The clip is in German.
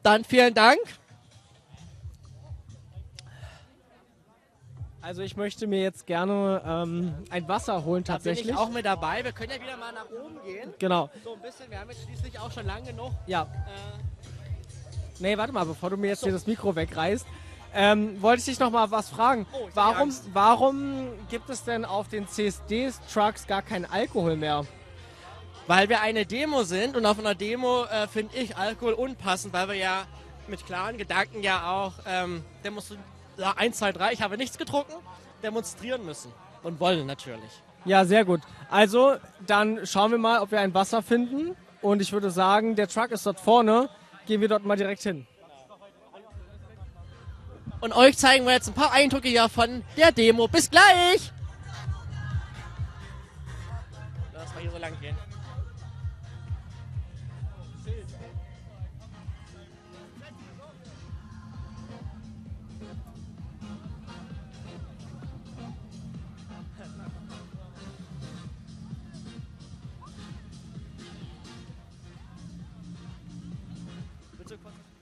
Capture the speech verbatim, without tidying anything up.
Dann vielen Dank. Also ich möchte mir jetzt gerne ähm, ein Wasser holen Da bin tatsächlich. ich auch mit dabei. Wir können ja wieder mal nach oben gehen. Genau. So ein bisschen, wir haben jetzt schließlich auch schon lang genug. Ja. Äh, Nee, warte mal, bevor du mir jetzt So. hier das Mikro wegreißt, ähm, wollte ich dich noch mal was fragen. Oh, ich hab warum, Angst. warum gibt es denn auf den C S D-Trucks gar keinen Alkohol mehr? Weil wir eine Demo sind und auf einer Demo äh, finde ich Alkohol unpassend, weil wir ja mit klaren Gedanken ja auch ähm, demonstrieren, ja, eins, zwei, drei, ich habe nichts getrunken, demonstrieren müssen und wollen natürlich. Ja, sehr gut. Also, dann schauen wir mal, ob wir ein Wasser finden. Und ich würde sagen, der Truck ist dort vorne. Gehen wir dort mal direkt hin. Und euch zeigen wir jetzt ein paar Eindrücke hier von der Demo. Bis gleich! Lass mal hier so lang gehen. Willst du kurz-